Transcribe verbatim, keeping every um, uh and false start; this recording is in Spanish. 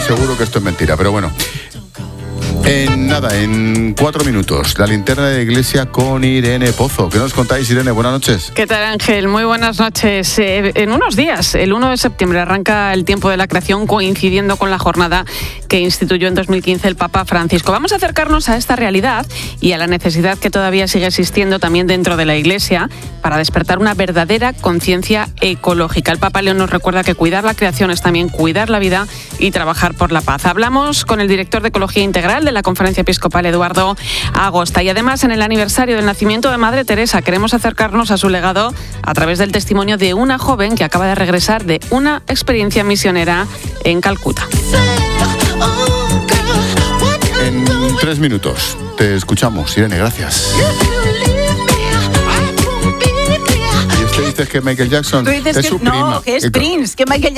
seguro que esto es mentira, pero bueno. En nada, en cuatro minutos, la linterna de la iglesia con Irene Pozo. ¿Qué nos contáis, Irene? Buenas noches. ¿Qué tal, Ángel? Muy buenas noches. Eh, en unos días, el uno de septiembre, arranca el tiempo de la creación, coincidiendo con la jornada que instituyó en dos mil quince el Papa Francisco. Vamos a acercarnos a esta realidad y a la necesidad que todavía sigue existiendo también dentro de la iglesia para despertar una verdadera conciencia ecológica. El Papa León nos recuerda que cuidar la creación es también cuidar la vida y trabajar por la paz. Hablamos con el director de Ecología Integral de la Conferencia Episcopal, Eduardo Agosta. Y además, en el aniversario del nacimiento de Madre Teresa, queremos acercarnos a su legado a través del testimonio de una joven que acaba de regresar de una experiencia misionera en Calcuta. En tres minutos te escuchamos, Irene, gracias. ¿Y este dices que Michael Jackson Tú dices es que su no, prima? que es Prince, que Michael